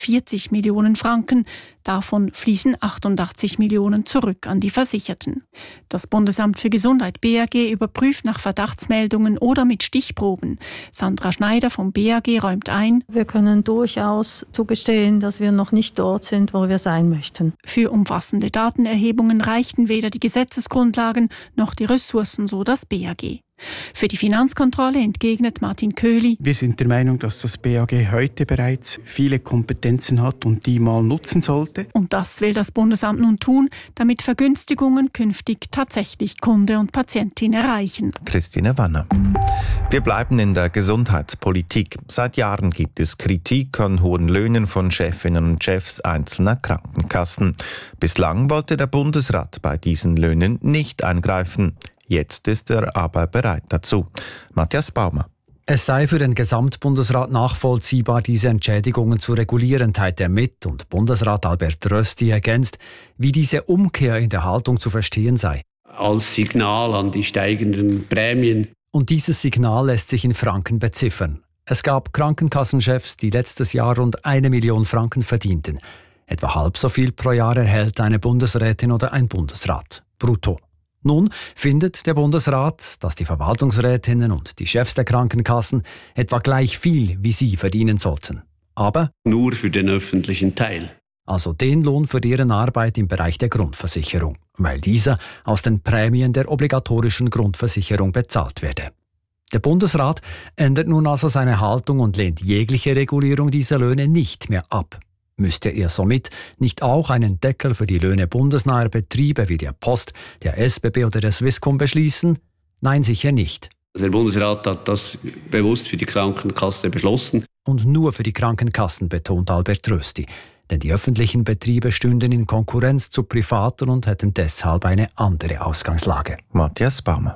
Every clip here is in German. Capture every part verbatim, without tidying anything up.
vierzig Millionen Franken. Davon fließen achtundachtzig Millionen zurück an die Versicherten. Das Bundesamt für Gesundheit B A G überprüft nach Verdachtsmeldungen oder mit Stichproben. Sandra Schneider vom B A G räumt ein: Wir können durchaus zugestehen, dass wir noch nicht dort sind, wo wir sein möchten. Für umfassende Datenerhebungen reichten weder die Gesetzesgrundlagen noch die Ressourcen, so das B A G. Für die Finanzkontrolle entgegnet Martin Köhli: Wir sind der Meinung, dass das B A G heute bereits viele Kompetenzen hat und die mal nutzen sollte. Und das will das Bundesamt nun tun, damit Vergünstigungen künftig tatsächlich Kunde und Patientin erreichen. Christine Wanner. Wir bleiben in der Gesundheitspolitik. Seit Jahren gibt es Kritik an hohen Löhnen von Chefinnen und Chefs einzelner Krankenkassen. Bislang wollte der Bundesrat bei diesen Löhnen nicht eingreifen. Jetzt ist er aber bereit dazu. Matthias Baumer. Es sei für den Gesamtbundesrat nachvollziehbar, diese Entschädigungen zu regulieren, teilt er mit, und Bundesrat Albert Rösti ergänzt, wie diese Umkehr in der Haltung zu verstehen sei. Als Signal an die steigenden Prämien. Und dieses Signal lässt sich in Franken beziffern. Es gab Krankenkassenchefs, die letztes Jahr rund eine Million Franken verdienten. Etwa halb so viel pro Jahr erhält eine Bundesrätin oder ein Bundesrat. Brutto. Nun findet der Bundesrat, dass die Verwaltungsrätinnen und die Chefs der Krankenkassen etwa gleich viel wie sie verdienen sollten. Aber nur für den öffentlichen Teil. Also den Lohn für deren Arbeit im Bereich der Grundversicherung, weil dieser aus den Prämien der obligatorischen Grundversicherung bezahlt werde. Der Bundesrat ändert nun also seine Haltung und lehnt jegliche Regulierung dieser Löhne nicht mehr ab. Müsste er somit nicht auch einen Deckel für die Löhne bundesnaher Betriebe wie der Post, der S B B oder der Swisscom beschließen? Nein, sicher nicht. Der Bundesrat hat das bewusst für die Krankenkasse beschlossen. Und nur für die Krankenkassen, betont Albert Rösti. Denn die öffentlichen Betriebe stünden in Konkurrenz zu privaten und hätten deshalb eine andere Ausgangslage. Matthias Baumer.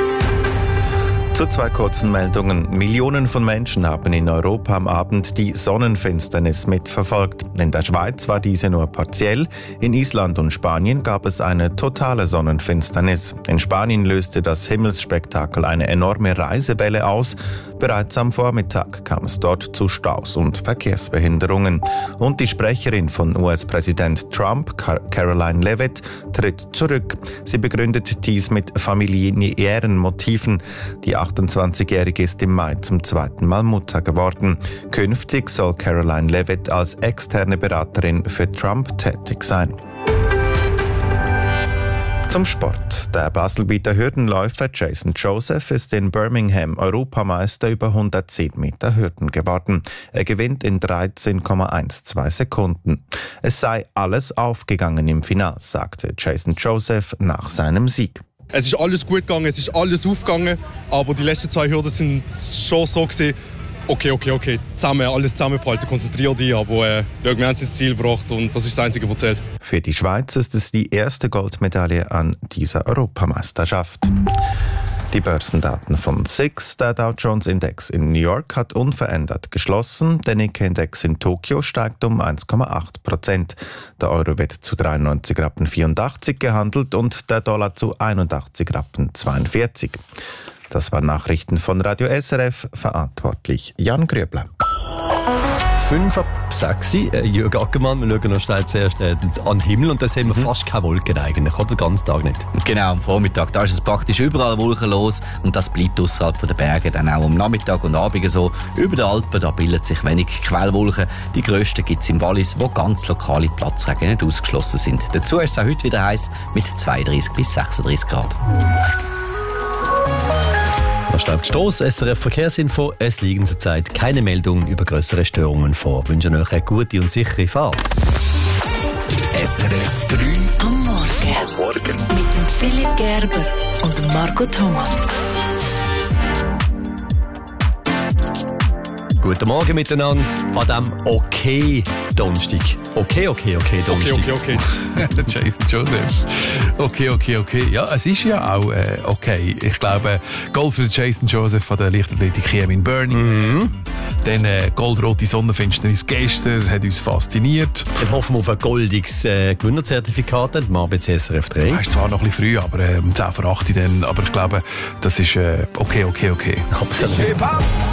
Zu zwei kurzen Meldungen. Millionen von Menschen haben in Europa am Abend die Sonnenfinsternis mitverfolgt. In der Schweiz war diese nur partiell. In Island und Spanien gab es eine totale Sonnenfinsternis. In Spanien löste das Himmelsspektakel eine enorme Reisewelle aus. Bereits am Vormittag kam es dort zu Staus und Verkehrsbehinderungen. Und die Sprecherin von U S-Präsident Trump, Caroline Leavitt, tritt zurück. Sie begründet dies mit familiären Motiven. Die achtundzwanzigjährige ist im Mai zum zweiten Mal Mutter geworden. Künftig soll Caroline Leavitt als externe Beraterin für Trump tätig sein. Zum Sport. Der Baselbieter Hürdenläufer Jason Joseph ist in Birmingham Europameister über hundertzehn Meter Hürden geworden. Er gewinnt in dreizehn Komma zwölf Sekunden. Es sei alles aufgegangen im Finale, sagte Jason Joseph nach seinem Sieg. Es ist alles gut gegangen, es ist alles aufgegangen, aber die letzten zwei Hürden sind schon so gewesen, okay, okay, okay, zusammen, alles zusammenbehalten, konzentrier dich, aber äh, wir haben es ins Ziel gebracht und das ist das Einzige, was zählt. Für die Schweiz ist es die erste Goldmedaille an dieser Europameisterschaft. Die Börsendaten von S I X, der Dow Jones Index in New York hat unverändert geschlossen. Der Nikkei-Index in Tokio steigt um eins Komma acht Prozent. Der Euro wird zu dreiundneunzig Rappen vierundachtzig gehandelt und der Dollar zu einundachtzig Rappen zweiundvierzig. Das waren Nachrichten von Radio S R F, verantwortlich Jan Grübler. fünf ab sechs, äh, Jürg Ackermann, wir schauen noch schnell zuerst äh, an den Himmel und da sehen wir mhm. fast keine Wolken eigentlich, oder? Den ganzen Tag nicht. Genau, am Vormittag, da ist es praktisch überall wolkenlos und das bleibt außerhalb der Berge dann auch am Nachmittag und Abend so. Über den Alpen, da bilden sich wenig Quellwolken. Die grössten gibt es im Wallis, wo ganz lokale Platzregen nicht ausgeschlossen sind. Dazu ist es auch heute wieder heiß mit zweiunddreißig bis sechsunddreißig Grad. Da schreibt Stoss, S R F Verkehrsinfo. Es liegen zurzeit keine Meldungen über grössere Störungen vor. Wir wünschen euch eine gute und sichere Fahrt. S R F drei am Morgen. Am Morgen. Mit dem Philipp Gerber und dem Marco Thomas. Guten Morgen miteinander an diesem okay Donnerstag. Okay, okay, okay Donnerstag. Okay, okay, okay. Jason Joseph. Okay, okay, okay. Ja, es ist ja auch äh, okay. Ich glaube, Gold für Jason Joseph von der Leichtathletik in Birmingham. Mhm. Dann äh, goldrote Sonnenfinsternis gestern hat uns fasziniert. Dann hoffen wir auf ein goldiges äh, Gewinnerzertifikat am A B C S R F drei. Das ist zwar noch ein bisschen früh, aber äh, um zehn vor acht dann. Aber ich glaube, das ist äh, okay, okay, okay. Absolut.